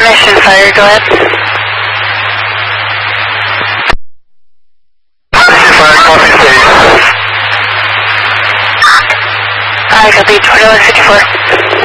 Mission Fire, go ahead. Mission Fire, copy stage. I copy 2154.